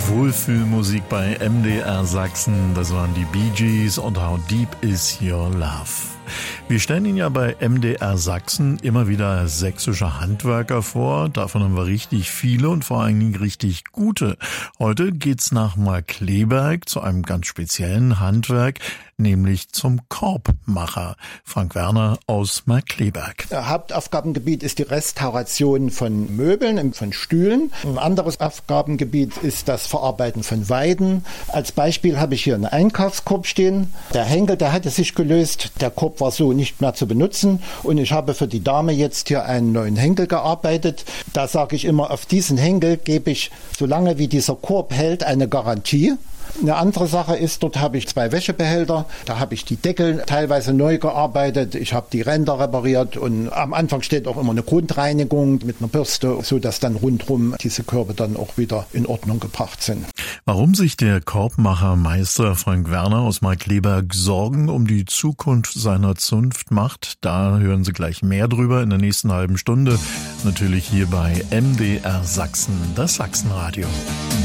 Wohlfühlmusik bei MDR Sachsen, das waren die Bee Gees und How Deep Is Your Love. Wir stellen Ihnen ja bei MDR Sachsen immer wieder sächsische Handwerker vor. Davon haben wir richtig viele und vor allen Dingen richtig gute. Heute geht's nach Markkleeberg zu einem ganz speziellen Handwerk, nämlich zum Korbmacher. Frank Werner aus Markkleeberg. Hauptaufgabengebiet ist die Restauration von Möbeln, von Stühlen. Ein anderes Aufgabengebiet ist das Verarbeiten von Weiden. Als Beispiel habe ich hier einen Einkaufskorb stehen. Der Henkel, der hatte sich gelöst. Der Korb war so nicht mehr zu benutzen und ich habe für die Dame jetzt hier einen neuen Henkel gearbeitet. Da sage ich immer, auf diesen Henkel gebe ich, solange wie dieser Korb hält, eine Garantie. Eine andere Sache ist, dort habe ich 2 Wäschebehälter, da habe ich die Deckel teilweise neu gearbeitet, ich habe die Ränder repariert und am Anfang steht auch immer eine Grundreinigung mit einer Bürste, so dass dann rundherum diese Körbe dann auch wieder in Ordnung gebracht sind. Warum sich der Korbmachermeister Frank Werner aus Markkleeberg Sorgen um die Zukunft seiner Zunft macht, da hören Sie gleich mehr drüber in der nächsten halben Stunde. Natürlich hier bei MDR Sachsen, das Sachsenradio.